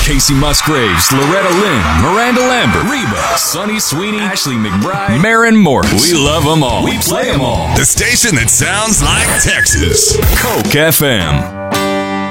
Casey Musgraves, Loretta Lynn, Miranda Lambert, Reba, Sonny Sweeney, Ashley McBride, Maren Morris. We love them all. We play them all. The station that sounds like Texas. Coke FM.